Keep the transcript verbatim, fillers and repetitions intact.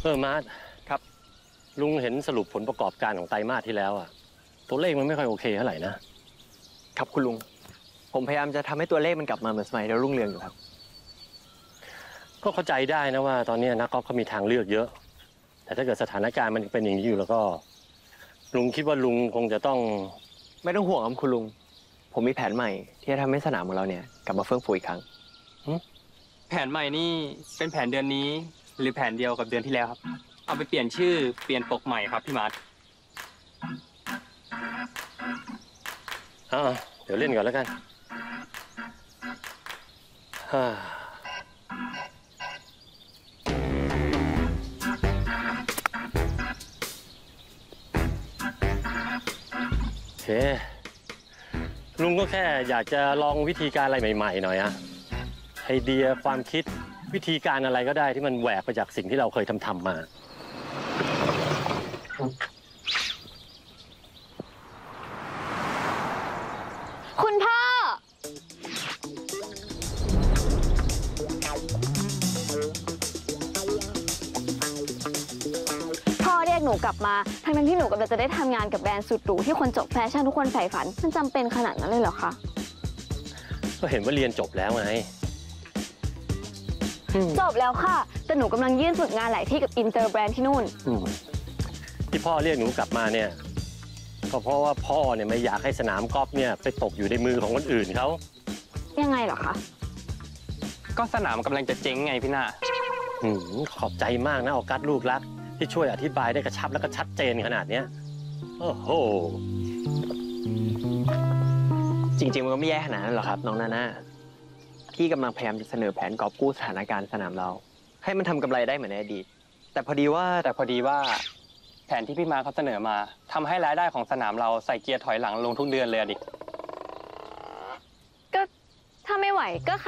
เออมาร์ทครับลุงเห็นสรุปผลประกอบการของไตรมาสที่แล้วอ่ะตัวเลขมันไม่ค่อยโอเคเท่าไหร่นะครับคุณลุงผมพยายามจะทำให้ตัวเลขมันกลับมาเหมือนสมัยเรารุ่งเรืองอยู่ครับก็เข้าใจได้นะว่าตอนนี้นักกอล์ฟเขามีทางเลือกเยอะแต่ถ้าเกิดสถานการณ์มันเป็นอย่างนี้อยู่แล้วก็ลุงคิดว่าลุงคงจะต้องไม่ต้องห่วงครับคุณลุงผมมีแผนใหม่ที่จะทำให้สนามของเราเนี่ยกลับมาเฟื่องฟูอีกครั้งแผนใหม่นี่เป็นแผนเดือนนี้หรือแผนเดียวกับเดือนที่แล้วครับเอาไปเปลี่ยนชื่อเปลี่ยนปกใหม่ครับพี่มาร์ทอ่าเดี๋ยวเล่นก่อนแล้วกันฮ่าโอเคลุงก็แค่อยากจะลองวิธีการอะไรใหม่ๆหน่อยอะไอเดียความคิดวิธีการอะไรก็ได้ที่มันแหวกไปจากสิ่งที่เราเคยทำทำมาคุณพ่อพ่อเรียกหนูกลับมาทั้งนั้นที่หนูกำลังจะได้ทำงานกับแบรนด์สุดหรูที่คนจบแฟชั่นทุกคนใฝ่ฝันมันจำเป็นขนาดนั้นเลยเหรอคะก็เห็นว่าเรียนจบแล้วไงจบแล้วค่ะแต่หนูกำลังยื่นฝึกงานหลายที่กับอินเตอร์แบรนด์ที่นู่นที่พ่อเรียกหนูกลับมาเนี่ยก็เพราะว่าพ่อเนี่ยไม่อยากให้สนามกอล์ฟเนี่ยไปตกอยู่ในมือของคนอื่นเขายังไงเหรอคะก็สนามกำลังจะเจ๊งไงพี่นาขอบใจมากนะออกัสลูกรักที่ช่วยอธิบายได้กระชับและก็ชัดเจนขนาดเนี้ยโอ้โหจริงๆมันก็ไม่แย่ขนาดนั้นหรอกครับน้องนาน่าพี่กำลังพยายามจะเสนอแผนกอบกู้สถานการณ์สนามเราให้มันทำกำไรได้เหมือนในอดีตแต่พอดีว่าแต่พอดีว่าแผนที่พี่มาเขาเสนอมาทำให้รายได้ของสนามเราใส่เกียร์ถอยหลังลงทุกเดือนเลยดิก็ถ้าไม่ไหวก็